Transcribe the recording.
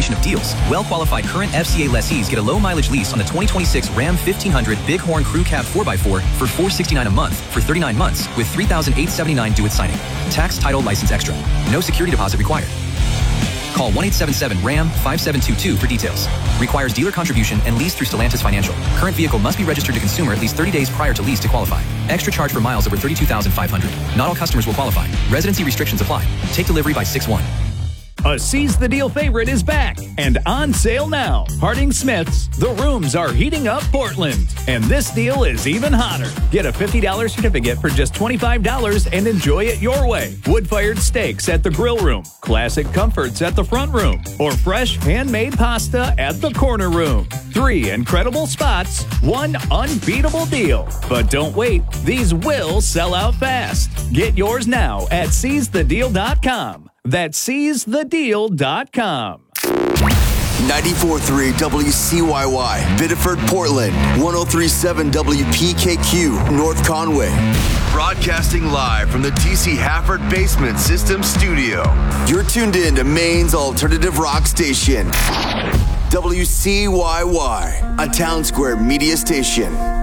celebration of deals. Well-qualified current FCA lessees get a low-mileage lease on the 2026 Ram 1500 Bighorn Crew Cab 4x4 for $469 a month for 39 months with $3,879 due at signing. Tax, title, license extra. No security deposit required. Call 1-877-RAM-5722 for details. Requires dealer contribution and lease through Stellantis Financial. Current vehicle must be registered to consumer at least 30 days prior to lease to qualify. Extra charge for miles over 32,500. Not all customers will qualify. Residency restrictions apply. Take delivery by 6/1. A Seize the Deal favorite is back and on sale now. Harding Smith's, the rooms are heating up Portland. And this deal is even hotter. Get a $50 certificate for just $25 and enjoy it your way. Wood-fired steaks at the grill room, classic comforts at the front room, or fresh handmade pasta at the corner room. 3 incredible spots, 1 unbeatable deal. But don't wait, these will sell out fast. Get yours now at seizethedeal.com. That's seizethedeal.com. 94.3 WCYY, Biddeford, Portland. 103.7 WPKQ, North Conway. Broadcasting live from the TC Hafford Basement System Studio. You're tuned in to Maine's alternative rock station. WCYY, a Town Square media station.